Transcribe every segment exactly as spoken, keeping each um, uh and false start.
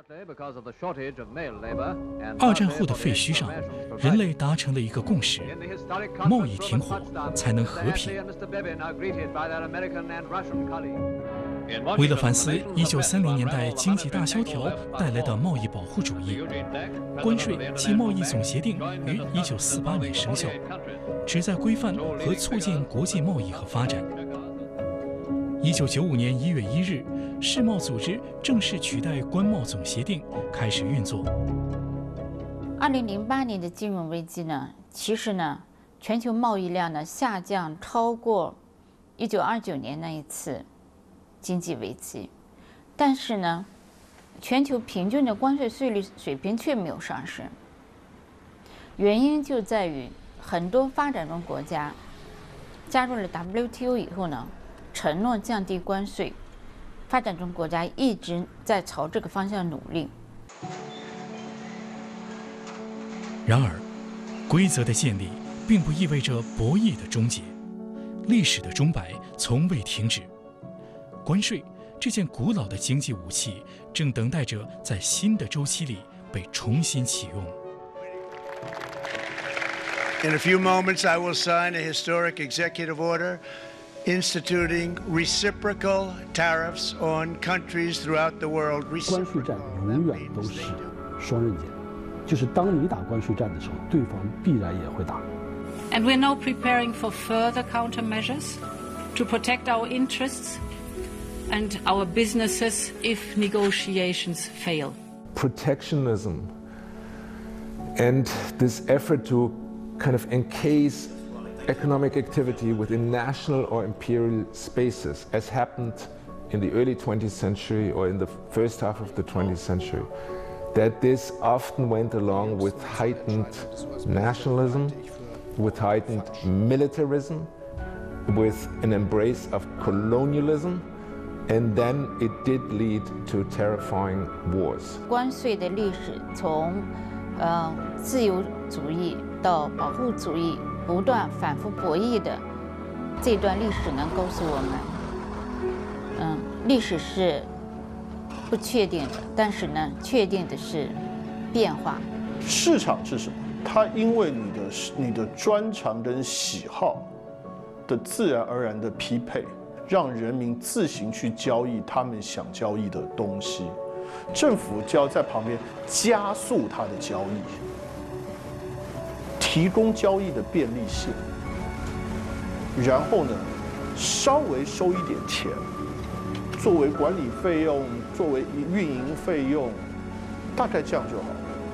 二战后的废墟上，人类达成了一个共识：贸易停火才能和平。为了反思一九三零年代经济大萧条带来的贸易保护主义，关税及贸易总协定于一九四八年生效，旨在规范和促进国际贸易和发展。一九九五年一月一日，世贸组织正式取代关贸总协定开始运作。 二零零八年的金融危机呢，其实呢，全球贸易量呢下降超过一九二九年那一次经济危机，但是呢，全球平均的关税税率水平却没有上升。原因就在于很多发展中国家加入了 W T O 以后呢，承诺降低关税，发展中国家一直在朝这个方向努力。 然而，规则的建立并不意味着博弈的终结，历史的钟摆从未停止。关税这件古老的经济武器，正等待着在新的周期里被重新启用。 In a few moments, I will sign a historic executive order instituting reciprocal tariffs on countries throughout the world. 关税战永远都是双刃剑，就是当你打关税战的时候，对方必然也会打。 And we're now preparing for further countermeasures to protect our interests and our businesses if negotiations fail. Protectionism and this effort to kind of encase economic activity within national or imperial spaces, as happened in the early twentieth century or in the first half of the twentieth century, that this often went along with heightened nationalism, with heightened militarism, with an embrace of colonialism, and then it did lead to terrifying wars. 关税的历史从呃自由主义到保护主义不断反复博弈的这段历史能告诉我们，嗯，历史是不确定的，但是呢，确定的是变化。 市场是什么？它因为你的你的专长跟喜好的自然而然的匹配，让人民自行去交易他们想交易的东西，政府就要在旁边加速它的交易，提供交易的便利性，然后呢，稍微收一点钱，作为管理费用，作为运营费用，大概这样就好。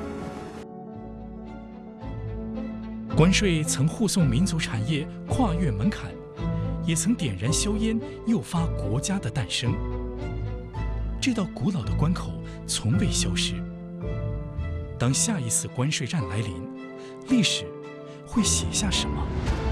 关税曾护送民族产业跨越门槛，也曾点燃硝烟，诱发国家的诞生。这道古老的关口从未消失。当下一次关税战来临，历史会写下什么？